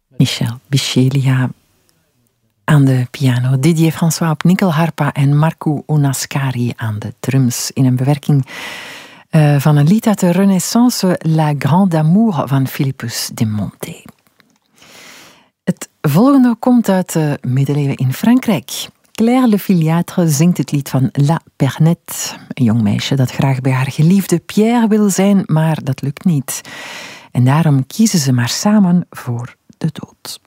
Michel Bichelia aan de piano, Didier François op nikkelharpa en Marco Onascari aan de drums in een bewerking van een lied uit de Renaissance, La Grande Amour van Philippus de Monte. Het volgende komt uit de middeleeuwen in Frankrijk. Claire Le Filiatre zingt het lied van La Pernette, een jong meisje dat graag bij haar geliefde Pierre wil zijn, maar dat lukt niet. En daarom kiezen ze maar samen voor de dood.